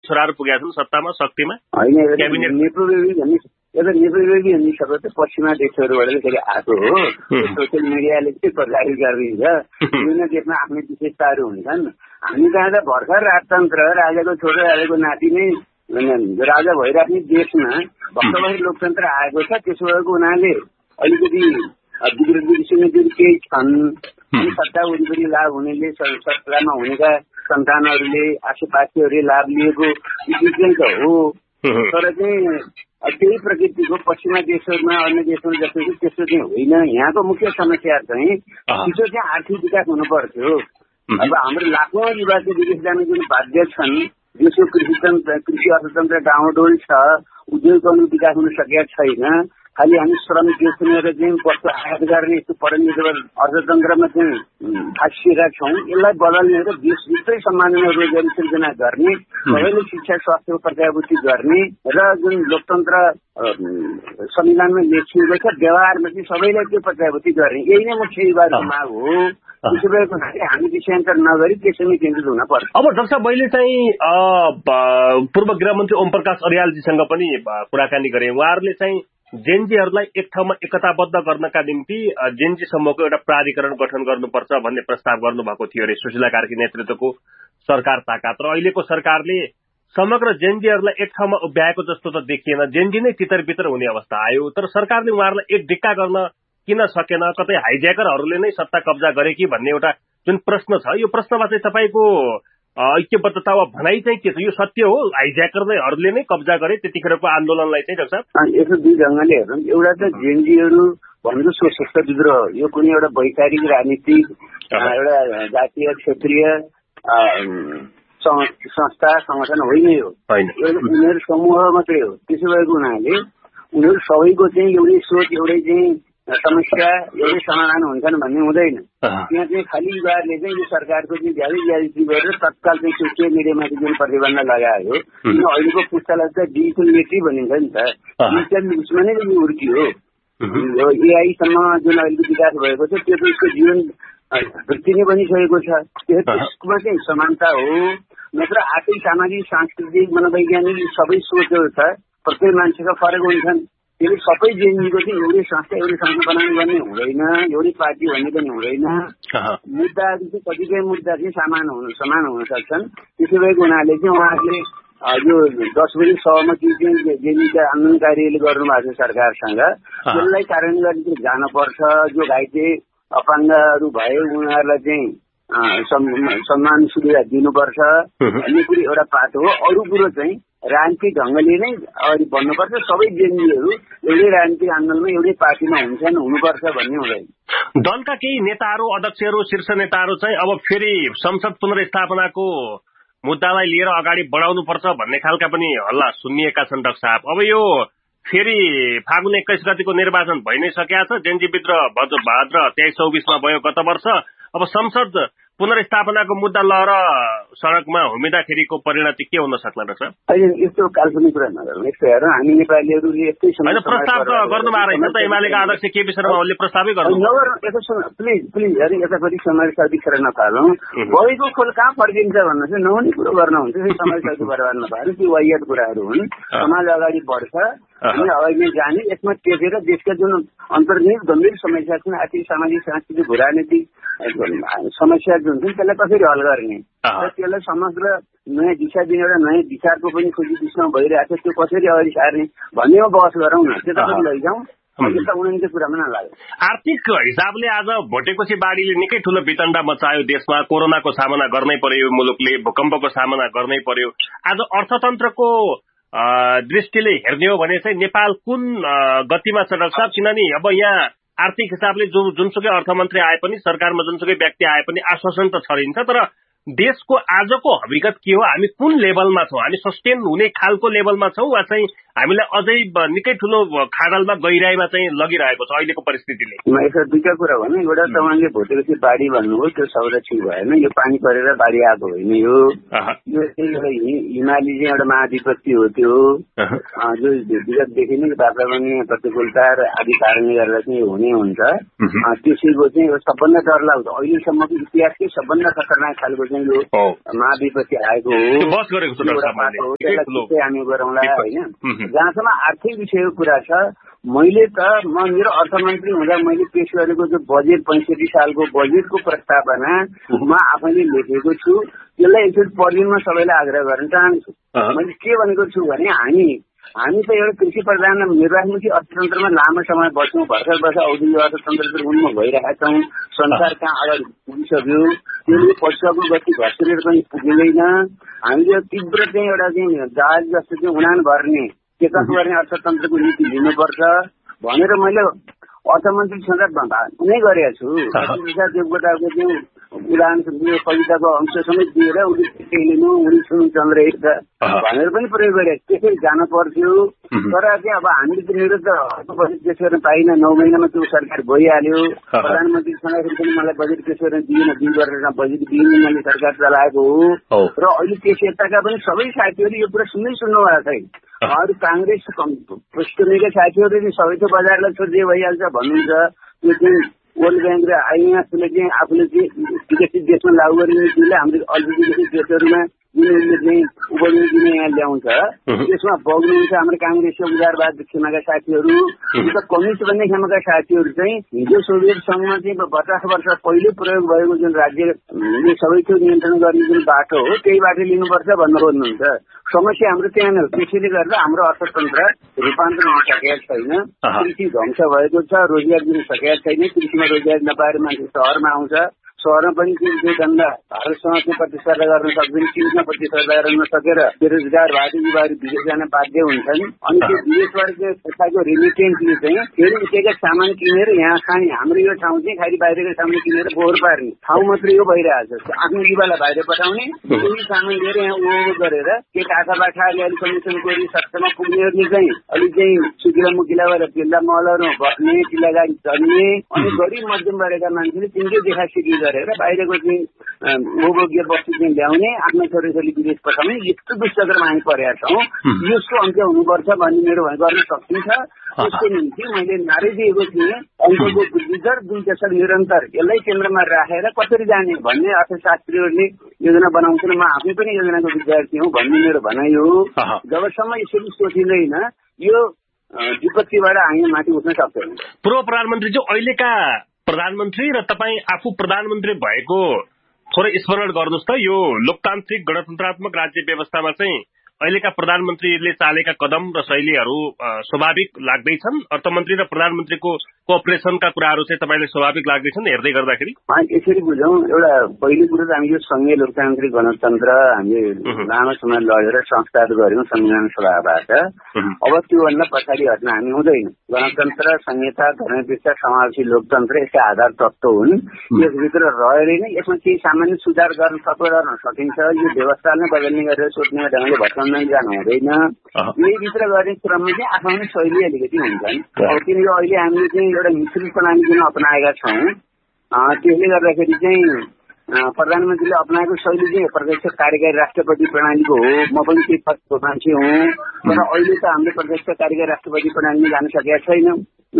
छोराहरू पुगेका छन् सत्तामा, शक्तिमा, क्याबिनेट नेप्रोबेबी भन्ने शब्द चाहिँ पश्चिमा देशहरूबाट फेरि आएको हो। सोसियल मिडियाले चाहिँ प्रचारित गरिदिन्छ। विभिन्न देशमा आफ्नै विशेषताहरू हुन्छन्। हामी कहाँ त भर्खर राजतन्त्र, राजाको छोरो राजाको नाति नै राजा भइराख्ने देशमा भर्खर लोकतन्त्र आएको छ। त्यसो भएको हुनाले अलिकति विरोधी केही छन्। सत्ता वरिपरि लाभ हुनेले, सत्तामा हुनेका सन्तानहरूले, आसेपासेहरूले लाभ लिएको चाहिँ त हो। तर चाहिँ त्यही प्रकृतिको पश्चिमा देशहरूमा, अन्य देशहरू जस्तो चाहिँ त्यस्तो चाहिँ होइन। यहाँको मुख्य समस्या चाहिँ छिटो चाहिँ आर्थिक विकास हुनु पर्थ्यो। अब हाम्रो लाखौँ युवा चाहिँ विदेश जाने जुन बाध्य छन्, देशको कृषि अर्थतन्त्र डाउनडोल छ, उद्योगको विकास हुन सकेका छैन। खालि हामी श्रम देश सुनेर चाहिँ वस्तु आयात गर्ने यस्तो परनिर्भर अर्थतन्त्रमा चाहिँ फाँसिएका छौँ। यसलाई बदल्ने र देशभित्रै सम्माननीय रोजगारी सृजना गर्ने, सबैले शिक्षा स्वास्थ्यको प्रत्याभूति गर्ने र जुन लोकतन्त्र संविधानमा लेखिएको छ व्यवहारमा चाहिँ सबैलाई त्यो प्रत्याभूति गर्ने, यही नै मुख्य युवाको माग हो। त्यसो भएको हुनाले हामी विषयान्तर नगरी त्यसैमा केन्द्रित हुन पर्छ। अब डाक्टर साहब, मैले चाहिँ पूर्व गृहमन्त्री ओम प्रकाश अर्यालजीसँग पनि कुराकानी गरेँ। उहाँहरूले चाहिँ जेनजीहरूलाई एक ठाउँमा एकताबद्ध गर्नका निम्ति जेनजी समूहको एउटा प्राधिकरण गठन गर्नुपर्छ भन्ने प्रस्ताव गर्नुभएको थियो अरे सुशीला कार्की नेतृत्वको सरकार ताका। तर अहिलेको सरकारले समग्र जेनजीहरूलाई एक ठाउँमा उभ्याएको जस्तो त देखिएन। जेनजी नै तितर बितर हुने अवस्था आयो। तर सरकारले उहाँहरूलाई एक ढिक्का गर्न किन सकेन? कतै हाइज्याकरहरूले नै सत्ता कब्जा गरे कि भन्ने एउटा जुन प्रश्न छ, यो प्रश्नमा चाहिँ तपाईँको ऐक्यबद्धता वा भनाइ चाहिँ के छ? यो सत्य हो हाइज्याकरहरूले नै कब्जा गरे त्यतिखेरको आन्दोलनलाई चाहिँ? डाक्टर साहब, यसो दुई ढङ्गले हेर्नु। एउटा त जेनजीहरू भन्नु सशस्त्र विद्रोह, यो कुनै एउटा वैचारिक राजनीतिक एउटा जातीय क्षेत्रीय संस्था संगठन होइन। यो उनीहरू समूह मात्रै हो। त्यसो भएको हुनाले उनीहरू सबैको चाहिँ एउटै सोच, एउटै चाहिँ समस्या, एउटै समाधान हुन्छन् भन्ने हुँदैन। त्यहाँ चाहिँ खालि युवाहरूले चाहिँ यो सरकारको चाहिँ ज्यादै गरेर तत्काल चाहिँ सोसियल मिडियामा जुन प्रतिबन्ध लगायो, अहिलेको पुस्तालाई त डिजिटल नेटिभ भनिन्छ नि त। डिजिटल उसमा नै यो हुर्कियो। एआईसम्म जुन अहिले विकास भएको छ त्यो उसको जीवन वृत्ति नै बनिसकेको छ। त्यसमा चाहिँ समानता हो। नत्र आर्थिक, सामाजिक, सांस्कृतिक, मनोवैज्ञानिक सबै सोचहरू छ। प्रत्येक मान्छेका फरक हुन्छन्। त्यसले सबै जेनजीको चाहिँ एउटै संस्था, एउटै संस्थापना गर्ने हुँदैन, एउटै पार्टी भन्ने पनि हुँदैन। मुद्दाहरू चाहिँ कतिपय मुद्दा चाहिँ समान हुन सक्छन्। त्यसो भएको हुनाले चाहिँ उहाँहरूले यो 10 बजी सहमति चाहिँ जेनजीका आन्दोलनकारीले गर्नुभएको छ सरकारसँग, त्यसलाई कार्यान्वयन गर्ने जानुपर्छ। जो घाइते अपाङ्गहरू भए उनीहरूलाई चाहिँ सम्मान सुविधा दिनुपर्छ भन्ने कुरो एउटा पाटो हो। अरू कुरो चाहिँ राजनीतिक ढङ्गले नै अगाडि बढ्नुपर्छ। सबै जेनजीहरू एउटै राजनीतिक आन्दोलनमा एउटै पार्टीमा हुनुपर्छ भन्ने हुँदैन। दलका केही नेताहरू, अध्यक्षहरू, शीर्ष नेताहरू चाहिँ अब फेरि संसद पुनर्स्थापनाको मुद्दालाई लिएर अगाडि बढाउनुपर्छ भन्ने खालका पनि हल्ला सुनिएका छन्। डाक्टर साहब, अब यो फेरि फागुन 21 गतिको निर्वाचन भइ नै सकेका छ। जेनजी विद्रोह भाद्र 23-24 मा भयो गत वर्ष। अब संसद पुनर्स्थापनाको मुद्दा लहर सडकमा हुमिँदाखेरिको परिणति के हुन सक्ला? डाक्टर साहब, यस्तो काल्पनिक कुरा नगरौँ। यस्तो हेरौँ, हामी नेपालीहरूले यस्तै होइन प्रस्ताव त गर्नुभएको रहेछ त एमालेका अध्यक्ष केपी शर्मा ओलीले प्रस्तावै गर्नु। प्लिज यतापट्टि समाजवादी खेर नपालौँ। गएको खोल कहाँ फर्किन्छ भन्नु चाहिँ नहुने कुरो गर्न हुन्छ। समाजवादी बर्बाद नपाल्नु, त्यो वाहियात कुराहरू हुन्। समाज अगाडि बढ्छ, हामी अगाडि नै जाने। यसमा टेकेर देशका जुन अन्तर्निहित गम्भीर समस्या छन्, आर्थिक, सामाजिक, सांस्कृतिक, राजनीतिक समस्या जुन छन् त्यसलाई कसरी हल गर्ने र त्यसलाई समग्र नयाँ दिशा दिने एउटा नयाँ विचारको पनि खोजी दिशामा भइरहेको छ। त्यो कसरी अगाडि सार्ने भन्नेमा बहस गरौँ न। त्यता पनि लैजाउँ। कुरामा नलाग्यो। आर्थिक हिसाबले आज भोटेकोशी बाढीले निकै ठूलो वितण्डा मचायो देशमा। कोरोनाको सामना गर्नै पर्यो मुलुकले, भूकम्पको सामना गर्नै पर्यो। आज अर्थतन्त्रको दृष्टिले हेर्ने हो भने चाहिँ नेपाल कुन गतिमा छ डाक्टर साहब? किनभने अब यहाँ आर्थिक हिसाबले जुनसुकै अर्थमन्त्री आए पनि, सरकारमा जुनसुकै व्यक्ति आए पनि आश्वासन त छरिन्छ। तर देशको आजको हकीकत के हो? हामी कुन लेभलमा छौँ? हामी सस्टेन हुने खालको लेभलमा छौँ वा चाहिँ हामीलाई अझै निकै ठूलो खाडलमा गहिराईमा चाहिँ लगिरहेको छ अहिलेको परिस्थितिले? यसो दुईटा कुरा भन्नु। एउटा त उहाँले भोटेपछि बाढी भन्नुभयो, त्यो शब्द ठिक भएन। यो पानी परेर बाढी आएको होइन। यो एउटा हिमाली चाहिँ एउटा महाधिपत्य हो। त्यो जो विगतदेखि नै वातावरणीय प्रतिकूलता र आदि कारणले गर्दा चाहिँ हुने हुन्छ। त्यसैको चाहिँ सबभन्दा डरलाग्दो अहिलेसम्मको इतिहासकै सबभन्दा खतरनाक खालको चाहिँ चाहिँ यो महाविपत्ति आएको हो, त्यसलाई हामी गरौँला होइन। जहाँसम्म आर्थिक विषयको कुरा छ, मैले त मेरो अर्थमन्त्री हुँदा मैले पेश गरेको जो बजेट 65 सालको बजेटको प्रस्तावना म आफैले लेखेको छु, त्यसलाई एकचोटि पढिदिनमा सबैलाई आग्रह गर्न चाहन्छु। मैले के भनेको छु भने हामी त एउटा कृषि प्रधान निर्वाचनमुखी अर्थतन्त्रमा लामो समय बस्यौँ, भर्खर औद्योगिक अर्थतन्त्र उन्मुख भइरहेका छौँ, संसार कहाँ अगाडि पुगिसक्यो, त्यसले पछिको गति घस्रेर पनि पुगिँदैन। हामीले तीव्र चाहिँ एउटा चाहिँ जहाज जस्तो चाहिँ उडान भर्ने टेकअप गर्ने अर्थतन्त्रको नीति लिनुपर्छ भनेर मैले अर्थमन्त्रीसँग नै गरेका छु। देवकोटाको चाहिँ उदाहरण कविताको अंश समेत दिएर उसले लिनु, उनी सुन्चन्द्र एक भनेर पनि प्रयोग गरेको, त्यसै जान पर्थ्यो। तर चाहिँ अब हामीले त मेरो त बजेट पेश गर्न पाइनँ, 9 महिनामा त्यो सरकार गइहाल्यो। प्रधानमन्त्री छँदाखेरि पनि मलाई बजेट पेश गर्न दिएन, 2 वर्षमा बजेट दिएन, मैले सरकार चलाएको हो। र अहिले त्यस यताका पनि सबै साथीहरू यो कुरा सुन्नु भएको छैन। अरू काङ्ग्रेस पृष्ठभूमिका साथीहरूले सबै त बजारलाई छोड्दै भइहाल्छ भन्नुहुन्छ। त्यो चाहिँ वर्ल्ड ब्याङ्क र आइएमएफले चाहिँ आफूले चाहिँ विकसित देशमा लागू गर्ने नीतिले हाम्रो अल्प विकसित देशहरूमा यिनीहरूले चाहिँ उपयोगी यहाँ ल्याउँछ, त्यसमा बग्नुहुन्छ हाम्रो काङ्ग्रेसको उदारवाद खेमाका साथीहरू। कम्युनिस्ट भन्ने खेमाका साथीहरू चाहिँ हिजो सोभियत सङ्घमा चाहिँ 50 वर्ष पहिले प्रयोग भएको जुन राज्यले सबै थोक नियन्त्रण गर्ने जुन बाटो हो त्यही बाटो लिनुपर्छ भन्नु खोज्नुहुन्छ। समस्या हाम्रो त्यहाँनिर, त्यसैले गर्दा हाम्रो अर्थतन्त्र रूपान्तरण हुन सकेको छैन, कृषि ध्वंस भएको छ, रोजगार दिन सकेको छैन। कृषिमा रोजगार नपाएर मान्छे सहरमा आउँछ, सहरमा पनि त्यो धन्दा भारतसँग चाहिँ प्रतिस्पर्धा गर्न सक्दैन, चीनमा प्रतिस्पर्धा गर्न सकेर बेरोजगार भएर युवाहरू विदेश जान बाध्य हुन्छन्। अनि त्यो विदेशबाट चाहिँ पैसाको रिमिटेन्सले चाहिँ फेरि उठेका सामान किनेर यहाँ खाने, हाम्रो यो ठाउँ चाहिँ खालि बाहिरको सामान किनेर फोहोर पार्ने ठाउँ मात्रै यो भइरहेको छ। आफ्नो युवालाई बाहिर पठाउने, त्यही सामान लिएर यहाँ उयो गरेर के काठा बाठाहरूले अलिक कमिसन गरी सस्तोमा पुग्नेहरूले चाहिँ अलिक चाहिँ सुकिला मुकिला भएर पिल्ला महलहरूमा बस्ने, चिल्ला गाडी चढ्ने, अनि गरिब मध्यम वर्गका मान्छेले तिनकै देखा सिकी गरेर बाहिरको चाहिँ भोग्य वस्तु चाहिँ ल्याउने, आफ्नो छोरीछोरी विदेश पठाउने, यस्तो दुष्चक्रमा हामी परेका छौँ। यसको अन्त्य हुनुपर्छ भन्ने मेरो गर्न सकिन्छ। त्यसको निम्ति मैले नारै दिएको थिएँ, अङ्कको वृद्धि दर 2% निरन्तर, यसलाई केन्द्रमा राखेर कसरी जाने भन्ने अर्थशास्त्रीहरूले योजना बनाउँछन्। म आफै पनि योजनाको विद्यार्थी हुँ भन्ने मेरो भनाइ हो। जबसम्म यसरी सोचिँदैन यो विपत्तिबाट हामी माथि उठ्न सक्दैनौँ। पूर्व प्रधानमन्त्रीज्यू, अहिलेका प्रधानमन्त्री र तपाईँ आफू प्रधानमन्त्री भएको थोरै स्मरण गर्नुहोस् त। यो लोकतान्त्रिक गणतन्त्रात्मक राज्य व्यवस्थामा चाहिँ अहिलेका प्रधानमन्त्रीले चालेका कदम र शैलीहरू स्वाभाविक लाग्दैछन्? अर्थमन्त्री र प्रधानमन्त्रीको कोअपरेसनका कुराहरू चाहिँ तपाईँले स्वाभाविक लाग्दैछन् हेर्दै गर्दाखेरि? यसरी बुझौँ, एउटा पहिलो कुरो त हामी यो संघीय लोकतान्त्रिक गणतन्त्र हामीले लामो समय लडेर संस्कार गर्यौँ संविधान सभाबाट। अब त्योभन्दा पछाडि हट्न हामी हुँदैन। गणतन्त्र, संहिता, धर्मनिरपेक्ष, समावेशी लोकतन्त्र यसका आधार तत्त्व हुन्। यसभित्र रहेर नै यसमा केही सामान्य सुधार गर्न सकिन्छ। यो व्यवस्थालाई बदल्ने गरेर सोच्ने ढङ्गले भट्काउन जानु हुँदैन। यही भित्र गर्ने क्रममा चाहिँ आफ्नो शैली अलिकति हुन्छन्। अब किनकि अहिले हामीले चाहिँ एउटा मिश्रित प्रणाली जुन अपनाएका छौँ, त्यसले गर्दाखेरि चाहिँ प्रधानमन्त्रीले अपनाएको शैली चाहिँ प्रत्यक्ष कार्यकारी राष्ट्रपति प्रणालीको हो। म पनि त्यही पक्षको मान्छे हुँ, तर अहिले त हामीले प्रत्यक्ष कार्यकारी राष्ट्रपति प्रणालीमा जान सकेका छैनौँ।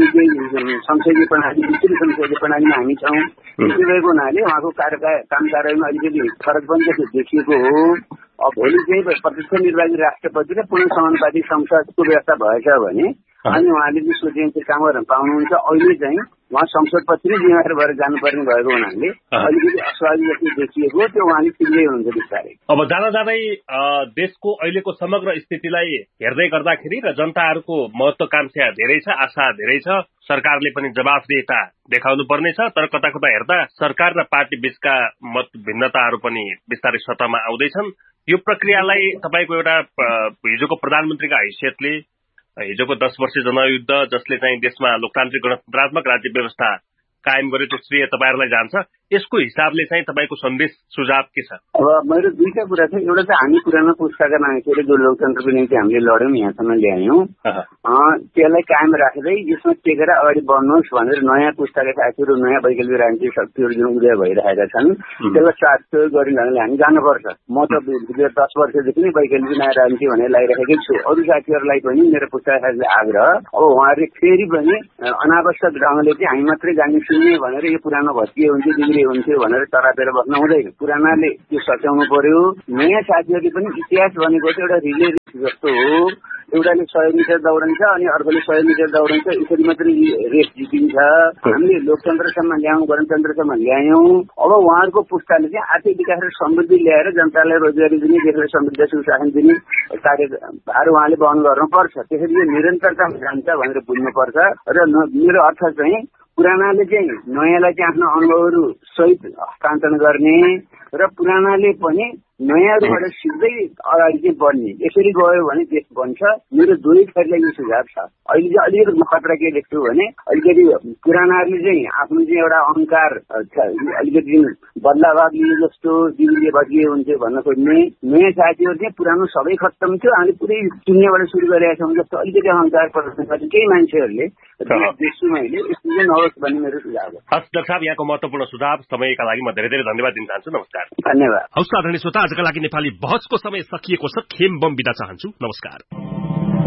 संसदीय प्रणाली, मिश्रित संसदीय प्रणालीमा हामी छौँ। त्यसो भएको हुनाले उहाँको काम कार्यमा अलिकति फरक पनि देखिएको हो। अब भोलि चाहिँ प्रत्यक्ष निर्वाचित राष्ट्रपति र पूर्ण समानुपातिक संसदको व्यवस्था भएछ भने अनि उहाँले चाहिँ सोचे काम गर्न पाउनुहुन्छ। अहिले चाहिँ उहाँ संसदपछि नै जिम्मेवार भएर जानुपर्ने भएको हुनाले अलिकति अस्वाभाविक जस्तो देखिएको, त्यो उहाँले सिक्दै हुनुहुन्छ बिस्तारै। अब जाँदा जाँदै देशको अहिलेको समग्र स्थितिलाई हेर्दै गर्दाखेरि र जनताहरूको महत्वाकांक्षा धेरै छ, आशा धेरै छ, सरकारले पनि जवाफदेहिता देखाउनु पर्नेछ। तर कता कता हेर्दा सरकार र पार्टी बीचका मत भिन्नताहरू पनि बिस्तारै सत्तामा आउँदैछन्। यो प्रक्रियालाई तपाईँको एउटा हिजोको प्रधानमन्त्रीका हैसियतले, हिजोको 10 वर्षीय जनयुद्ध जसले चाहिँ देशमा लोकतान्त्रिक गणतन्त्रात्मक राज्य व्यवस्था कायम गर्यो, त्यो श्रेय तपाईँहरूलाई जान्छ। यसको हिसाबले चाहिँ तपाईँको सन्देश सुझाव के छ? अब मेरो दुईटा कुरा छ। एउटा चाहिँ हामी पुरानो पुस्ताका मान्छेले जो लोकतन्त्रको निम्ति हामीले लड्यौँ, यहाँसम्म ल्यायौँ, त्यसलाई कायम राख्दै यसमा टेकेर अगाडि बढ्नुहोस् भनेर नयाँ पुस्ताका साथीहरू, नयाँ वैकल्पिक राजनीतिक शक्तिहरू जुन उदय भइरहेका छन्, त्यसलाई साथ सहयोग गर्ने ढङ्गले हामी जानुपर्छ। म त 10 वर्षदेखि नै वैकल्पिक नयाँ राजनीति भनेर लागिरहेकै छु। अरू साथीहरूलाई पनि मेरो पुस्ताका साथीले आग्रह, अब उहाँहरूले फेरि पनि अनावश्यक ढङ्गले चाहिँ हामी मात्रै जाने सुन्ने भनेर यो पुरानो भत्किए हुन्छ, बलिए हुन्थ्यो भनेर तरापेर बस्न हुँदैन। पुरानाले त्यो सच्याउनु पर्यो। नयाँ साथीहरूले पनि इतिहास भनेको चाहिँ एउटा रिले रेस जस्तो हो। एउटाले 100 मिटर दौडन्छ अनि अर्कोले 100 मिटर दौडन्छ, यसरी मात्रै रेस जितिन्छ। हामीले लोकतन्त्रसम्म ल्यायौँ, गणतन्त्रसम्म ल्यायौँ। अब उहाँहरूको पुस्ताले चाहिँ आर्थिक विकास र समृद्धि ल्याएर जनतालाई रोजगारी दिने, देशलाई समृद्ध सुशासन दिने कार्यभार उहाँले वहन गर्नुपर्छ। त्यसरी यो निरन्तरतामा जान्छ भनेर बुझ्नुपर्छ। र मेरो अर्थ चाहिँ पुरानाले चाहिँ नयाँलाई चाहिँ आफ्नो अनुभवहरू सहित हस्तान्तरण गर्ने र पुरानाले पनि नयाँहरूबाट सिक्दै अगाडि चाहिँ बढ्ने, यसरी गयो भने देश बन्छ। मेरो दुवै थरीलाई यो सुझाव छ। अहिले चाहिँ अलिकति म खतरा के देख्छु भने अलिकति पुरानाहरूले चाहिँ आफ्नो चाहिँ एउटा अहङ्कार अलिकति बदलावाद लिए जस्तो दिदीले बदलिए हुन्थ्यो भन्न खोज्ने, नयाँ साथीहरू चाहिँ पुरानो सबै खत्तम थियो, हामीले पुरै शून्यबाट सुरु गरेका छौँ जस्तो अलिकति अहङ्कार प्रदर्शन गर्ने केही मान्छेहरूले देख्छु मैले। यस्तो चाहिँ नहोस् भन्ने मेरो सुझाव हो। हस् डाक्टर साहब, यहाँको महत्त्वपूर्ण सुझाव समयका लागि म धेरै धेरै धन्यवाद दिन चाहन्छु। नमस्कार। धन्यवाद। हौस् आदरणीय श्रोता, आजका लागि नेपाली बहसको समय सकिएको छ। खेम बम बिदा चाहन्छु। नमस्कार।